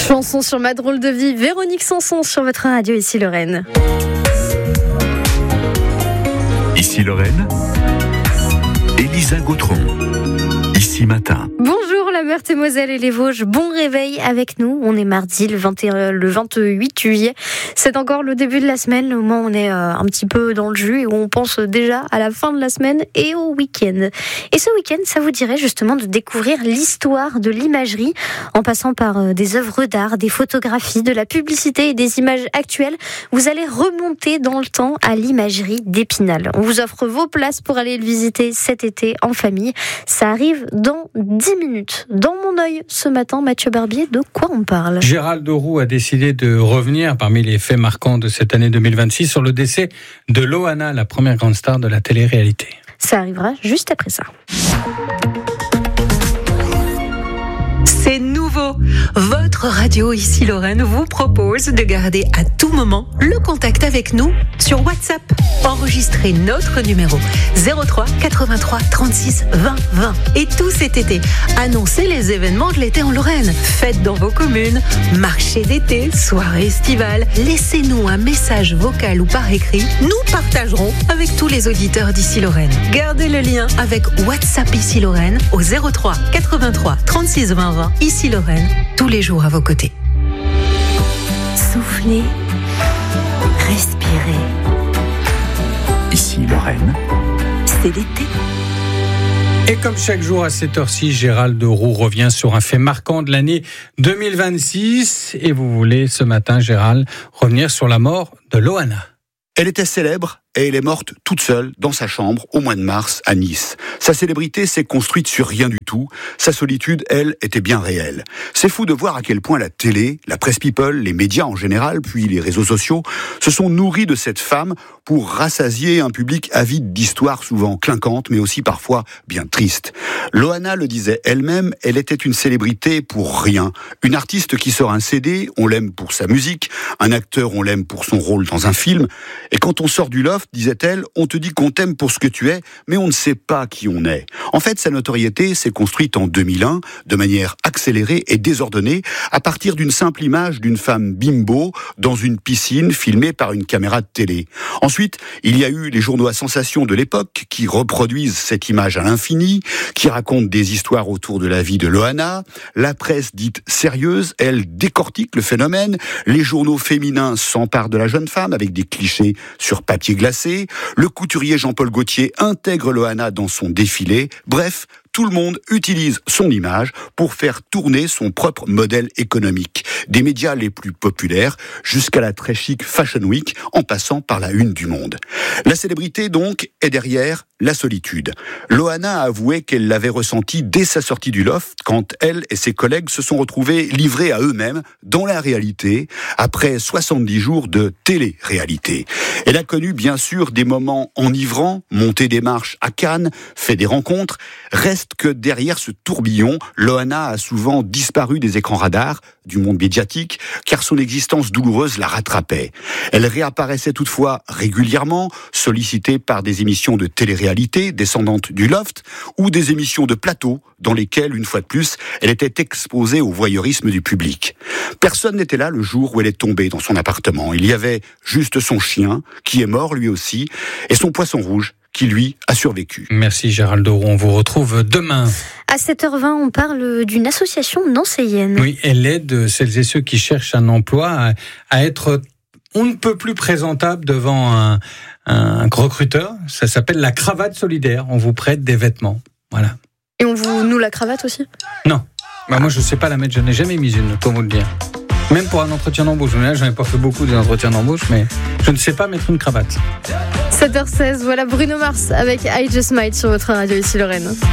Chanson sur ma drôle de vie, Véronique Sanson sur votre radio, ici Lorraine. Ici Lorraine, Elisa Gautron, ici matin. Bonjour la Meurthe-et-Moselle et les Vosges, bon réveil avec nous. On est mardi le 28 juillet. C'est encore le début de la semaine, au moment où on est un petit peu dans le jus et où on pense déjà à la fin de la semaine et au week-end. Et ce week-end, ça vous dirait justement de découvrir l'histoire de l'imagerie en passant par des œuvres d'art, des photographies, de la publicité et des images actuelles. Vous allez remonter dans le temps à l'imagerie d'Épinal. On vous offre vos places pour aller le visiter cet été en famille. Ça arrive dans 10 minutes. Dans mon œil, ce matin, Mathieu Barbier, de quoi on parle ? Gérald Roux a décidé de revenir parmi les faits marquants de cette année 2026 sur le décès de Loana, la première grande star de la télé-réalité. Ça arrivera juste après ça. C'est nouveau. Votre radio ici Lorraine vous propose de garder à tout moment le contact avec nous sur WhatsApp. Enregistrez notre numéro 03 83 36 20 20. Et tout cet été, annoncez les événements de l'été en Lorraine. Fêtes dans vos communes, marché d'été, soirée estivale. Laissez-nous un message vocal ou par écrit. Nous partagerons avec tous les auditeurs d'ici Lorraine. Gardez le lien avec WhatsApp ici Lorraine au 03 83 36 20 20. Ici Lorraine, tous les jours à vos côtés. Soufflez, respirez. Ici Lorraine, C'est l'été. Et comme chaque jour à cette heure-ci, Gérald Roux revient sur un fait marquant de l'année 2026. Et vous voulez ce matin, Gérald, revenir sur la mort de Loana. Elle était célèbre et elle est morte toute seule dans sa chambre au mois de mars à Nice. Sa célébrité s'est construite sur rien du tout. Sa solitude, elle, était bien réelle. C'est fou de voir à quel point la télé, la presse people, les médias en général, puis les réseaux sociaux, se sont nourris de cette femme pour rassasier un public avide d'histoires souvent clinquantes, mais aussi parfois bien tristes. Loana le disait elle-même, elle était une célébrité pour rien. Une artiste qui sort un CD, on l'aime pour sa musique. Un acteur, on l'aime pour son rôle dans un film. Et quand on sort du loft, disait-elle, on te dit qu'on t'aime pour ce que tu es, mais on ne sait pas qui on est. En fait, sa notoriété s'est construite en 2001, de manière accélérée et désordonnée, à partir d'une simple image d'une femme bimbo dans une piscine filmée par une caméra de télé. Ensuite, il y a eu les journaux à sensation de l'époque qui reproduisent cette image à l'infini, qui racontent des histoires autour de la vie de Loana. La presse dite sérieuse, elle décortique le phénomène. Les journaux féminins s'emparent de la jeune femme avec des clichés sur papier glacé. Le couturier Jean-Paul Gaultier intègre Loana dans son défilé. Bref, tout le monde utilise son image pour faire tourner son propre modèle économique. Des médias les plus populaires jusqu'à la très chic Fashion Week, en passant par la une du Monde. La célébrité, donc, est derrière la solitude. Loana a avoué qu'elle l'avait ressenti dès sa sortie du loft, quand elle et ses collègues se sont retrouvés livrés à eux-mêmes dans la réalité, après 70 jours de télé-réalité. Elle a connu, bien sûr, des moments enivrants, monté des marches à Cannes, fait des rencontres. Reste que derrière ce tourbillon, Loana a souvent disparu des écrans radars, du monde médiatique, car son existence douloureuse la rattrapait. Elle réapparaissait toutefois régulièrement, sollicitée par des émissions de télé-réalité descendantes du loft, ou des émissions de plateau, dans lesquelles, une fois de plus, elle était exposée au voyeurisme du public. Personne n'était là le jour où elle est tombée dans son appartement. Il y avait juste son chien, qui est mort lui aussi, et son poisson rouge, qui lui a survécu. Merci Gérald Roux, on vous retrouve demain. À 7h20, on parle d'une association nancéienne. Oui, elle aide celles et ceux qui cherchent un emploi à être on ne peut plus présentable devant un recruteur. Ça s'appelle la cravate solidaire. On vous prête des vêtements. Voilà. Et on vous noue la cravate aussi ? Non. Bah moi, je ne sais pas la mettre. Je n'ai jamais mis une, pour vous le dire. Même pour un entretien d'embauche. Là, je n'ai pas fait beaucoup d'entretiens d'embauche, mais je ne sais pas mettre une cravate. 7h16, voilà Bruno Mars avec I Just Might sur votre radio ici Lorraine.